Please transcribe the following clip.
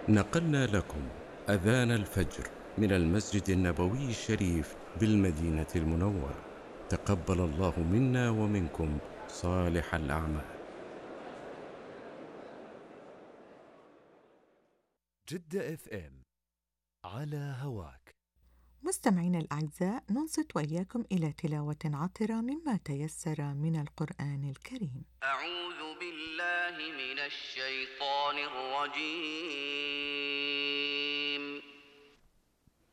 نقلنا لكم أذان الفجر من المسجد النبوي الشريف بالمدينة المنورة. تقبل الله منا ومنكم صالح الأعمال. جدة اف ام على هواك. مستمعينا الأعزاء، ننصت وإياكم إلى تلاوة عطرة مما تيسر من القرآن الكريم. أعوذ بالله من الشيطان الرجيم.